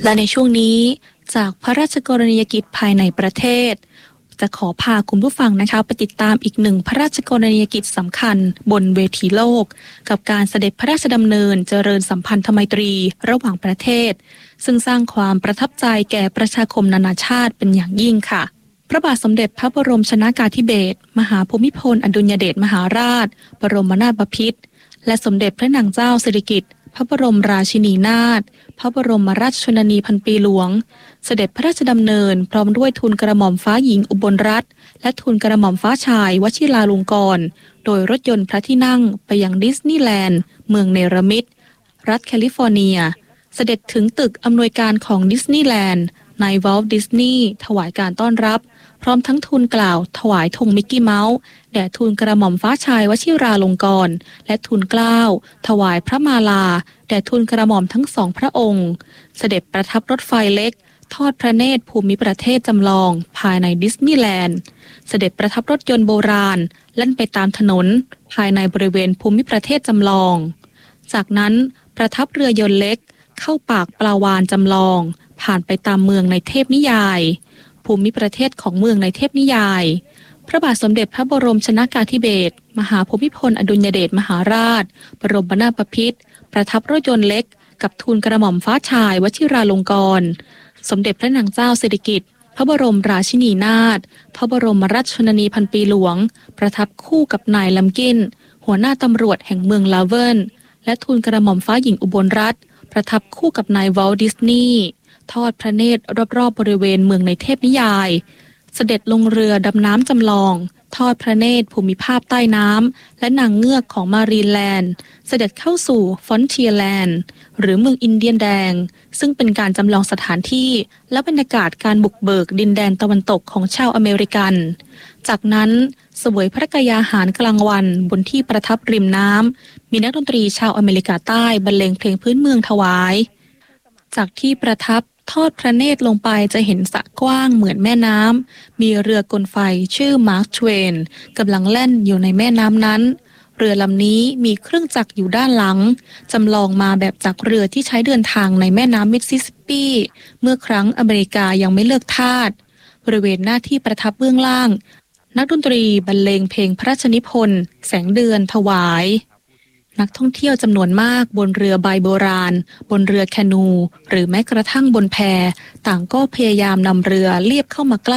และในช่วงนี้จากพระราชกรณียกิจภายในประเทศจะขอพาคุณผู้ฟังนะคะไปติดตามอีกหนึ่งพระราชกรณียกิจสำคัญบนเวทีโลกกับการเสด็จพระราชดำเนินเจริญสัมพันธไมตรีระหว่างประเทศซึ่งสร้างความประทับใจแก่ประชาคมนานาชาติเป็นอย่างยิ่งค่ะพระบาทสมเด็จพระบรมชนกาธิเบศรมหาภูมิพลอดุลยเดชมหาราชบรมนาถบพิตรและสมเด็จพระนางเจ้าสิริกิติ์พระบรมราชินีนาถพระบรมราชชนนีพันปีหลวงเสด็จพระราชดำเนินพร้อมด้วยทูลกระหม่อมฟ้าหญิงอุบลรัตน์และทูลกระหม่อมฟ้าชายวชิราลงกรณ์โดยรถยนต์พระที่นั่งไปยังดิสนีย์แลนด์เมืองเนรมิตรัฐแคลิฟอร์เนียเสด็จถึงตึกอำนวยการของดิสนีย์แลนด์ในวอลต์ดิสนีย์ถวายการต้อนรับพร้อมทั้งทูลกล่าวถวายธงมิกกี้เมาส์แด่ทูลกระหม่อมฟ้าชายวชิราลงกรณ์และทูลเกล้าถวายพระมาลาแด่ทูลกระหม่อมทั้งสองพระองค์เสด็จประทับรถไฟเล็กทอดพระเนตรภูมิประเทศจำลองภายในดิสนีย์แลนด์เสด็จประทับรถยนต์โบราณเล่นไปตามถนนภายในบริเวณภูมิประเทศจำลองจากนั้นประทับเรือยนต์เล็กเข้าปากปลาวาฬจำลองผ่านไปตามเมืองในเทพนิยายภูมิประเทศของเมืองในเทพนิยายพระบาทสมเด็จพระบรมชนกาธิเบศรมหาภูมิพลอดุลยเดชมหาราชบรมนาถบพิตรประทับรถยนต์เล็กกับทูลกระหม่อมฟ้าชายวชิราลงกรณ์สมเด็จพระนางเจ้าสิริกิติ์พระบรมราชินีนาถพระบรมราชชนนีพันปีหลวงประทับคู่กับนายลัมกินหัวหน้าตำรวจแห่งเมืองลาเวิร์นและทูลกระหม่อมฟ้าหญิงอุบลรัตน์ประทับคู่กับนายวอลต์ดิสนีย์ทอดพระเนตรรอบๆบริเวณเมืองในเทพนิยายเสด็จลงเรือดำน้ำจำลองทอดพระเนตรภูมิภาพใต้น้ำและนางเงือกของมารีนแลนด์เสด็จเข้าสู่ฟอนเทียร์แลนด์หรือเมืองอินเดียนแดงซึ่งเป็นการจำลองสถานที่และบรรยากาศการบุกเบิกดินแดนตะวันตกของชาวอเมริกันจากนั้นเสวยพระกยาหารกลางวันบนที่ประทับริมน้ำมีนักดนตรีชาวอเมริกาใต้บรรเลงเพลงพื้นเมืองถวายจากที่ประทับทอดพระเนตรลงไปจะเห็นสระกว้างเหมือนแม่น้ำมีเรือกลไฟชื่อมาร์คทเวนกำลังแล่นอยู่ในแม่น้ำนั้นเรือลำนี้มีเครื่องจักรอยู่ด้านหลังจำลองมาแบบจากเรือที่ใช้เดินทางในแม่น้ำมิสซิสซิปปีเมื่อครั้งอเมริกายังไม่เลิกทาสบริเวณหน้าที่ประทับเบื้องล่างนักดนตรีบรรเลงเพลงพระราชนิพนธ์แสงเดือนถวายนักท่องเที่ยวจำนวนมากบนเรือใบโบราณบนเรือแคนูหรือแม้กระทั่งบนแพต่างก็พยายามนำเรือเลียบเข้ามาใกล้